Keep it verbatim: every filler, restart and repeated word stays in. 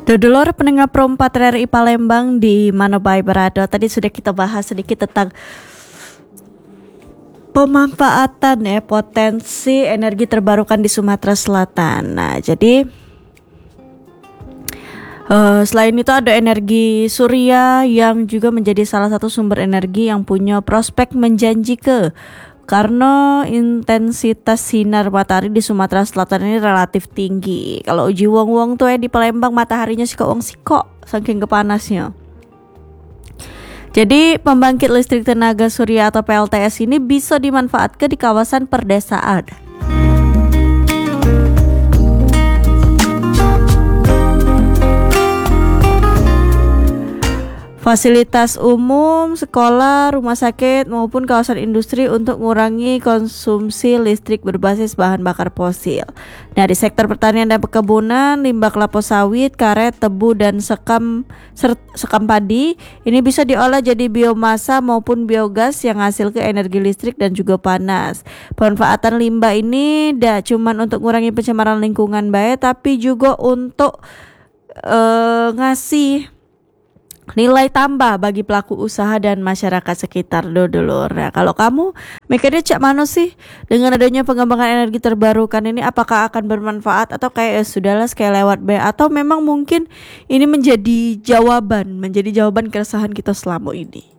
Dodolor pendengar Pro empat R R I Palembang di Manobai Berado. Tadi sudah kita bahas sedikit tentang pemanfaatan ya potensi energi terbarukan di Sumatera Selatan. Nah, jadi uh, selain itu ada energi surya yang juga menjadi salah satu sumber energi yang punya prospek menjanjikan karena intensitas sinar matahari di Sumatera Selatan ini relatif tinggi. Kalau uji wong-wong tuh ya di Palembang mataharinya sih kok wong siko saking kepanasnya. Jadi pembangkit listrik tenaga surya atau P L T S ini bisa dimanfaatkan di kawasan perdesaan. Fasilitas umum, sekolah, rumah sakit maupun kawasan industri untuk mengurangi konsumsi listrik berbasis bahan bakar fosil. Nah, di sektor pertanian dan perkebunan, limbah kelapa sawit, karet, tebu dan sekam ser, sekam padi ini bisa diolah jadi biomasa maupun biogas yang hasil ke energi listrik dan juga panas. Pemanfaatan limbah ini tidak cuma untuk mengurangi pencemaran lingkungan baik, tapi juga untuk uh, ngasih nilai tambah bagi pelaku usaha dan masyarakat sekitar Dodolor. Nah, kalau kamu mikirnya cak mana sih dengan adanya pengembangan energi terbarukan ini, apakah akan bermanfaat atau kayak ya sudahlah kayak lewat B, atau memang mungkin ini menjadi jawaban menjadi jawaban keresahan kita selama ini?